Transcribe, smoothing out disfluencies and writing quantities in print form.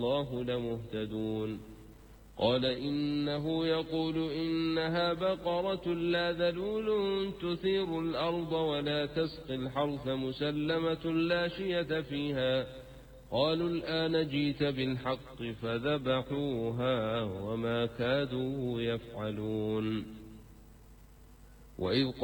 الله لمهتدون. قال إنه يقول إنها بقرة لا ذلول تثير الأرض ولا تسقي الحرث مسلمة لا شية فيها. قالوا الآن جيت بالحق فذبحوها وما كادوا يفعلون. وإذ